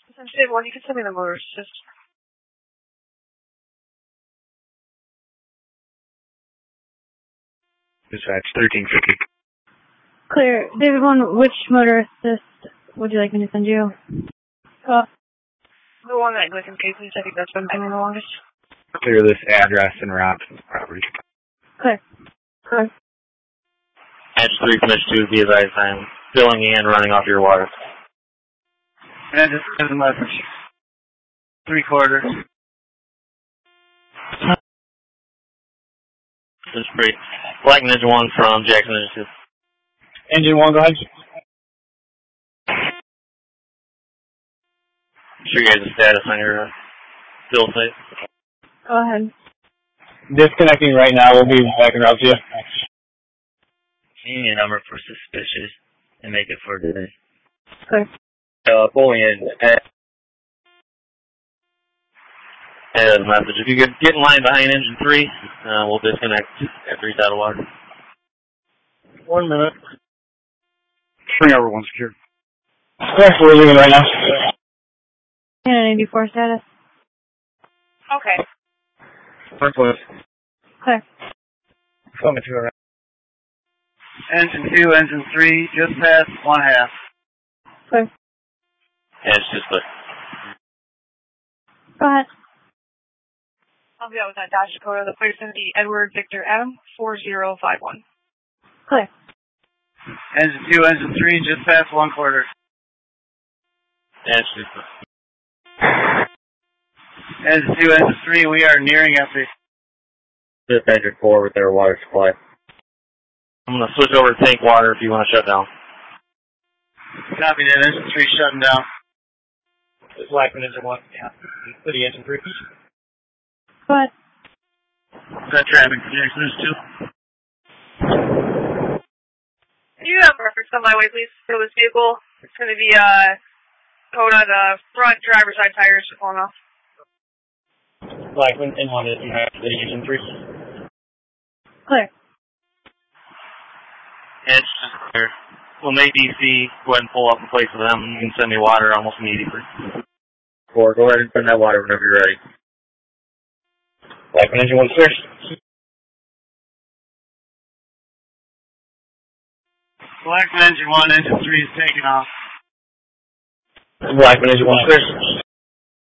Stable 1, you can send me the motor assist. Dispatch 1350. Clear. David 1, which motor assist would you like me to send you? The one that Glick and Pay, please. I think that's been pending the longest. Clear this address and route to the property. Clear. Clear. Edge 3, Commission 2, be advised I'm filling and running off your water. And just as a message. 3/4. This is great. Blackman Engine 1 from Jackson Engine 2. Engine 1, go ahead. Sure you guys the status on your fill site. Go ahead. Disconnecting right now. We'll be back in route to you. Change your number for suspicious and make it for today. Clear. Pulling in. As a message, if you could get in line behind engine 3, we'll disconnect after he's out of water. 1 minute. Spring Arbor 1 secure. Clear, we're leaving right now. 84 status. Okay. First place. Clear. Coming to around. Engine 2, engine 3, just past 1/2. Clear. Yeah, it's just a... Go ahead. I'll be out with that Dodge Dakota. The plate's going to be Edward Victor Adam 4051. Clear. Engine 2, engine 3, just past 1/4. Yeah, it's just a... Engine 2, engine 3, we are nearing empty. Just engine 4 with their water supply. I'm going to switch over to tank water if you want to shut down. Copy that, engine 3 shutting down. Blackman engine 1, yeah. City engine 3. Go ahead. Got traffic for Jackson engine 2. Do you have reference on my way, please, for this vehicle? It's going to be, Dakota, the front driver's side tires are falling off. Blackman engine 1 is City engine 3. Clear. It's just clear. We'll make DC go ahead and pull up in place of them, and you can send me water almost immediately. 4, go ahead and send that water whenever you're ready. Blackman engine 1 clear. Blackman engine 1, engine 3 is taking off. Blackman engine 1 clear.